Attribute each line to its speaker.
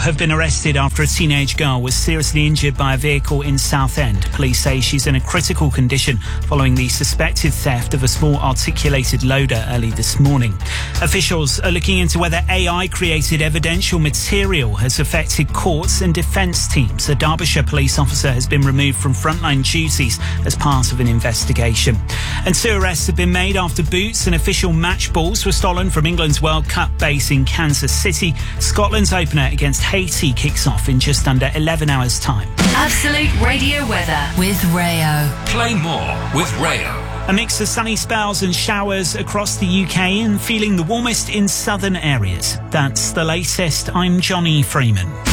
Speaker 1: have been arrested after a teenage girl was seriously injured by a vehicle in Southend. Police say she's in a critical condition following the suspected theft of a small articulated loader early this morning. Officials are looking into whether AI-created evidential material has affected courts and defence teams. A Derbyshire police officer has been removed from frontline duties as part of an investigation. And 2 arrests have been made after boots and official match balls were stolen from England's World Cup base in Kansas City. Scotland's opener against Haiti kicks off in just under 11 hours' time.
Speaker 2: Absolute Radio weather with Rayo.
Speaker 3: Play more with Rayo.
Speaker 1: A mix of sunny spells and showers across the UK and feeling the warmest in southern areas. That's the latest. I'm Johnny Freeman.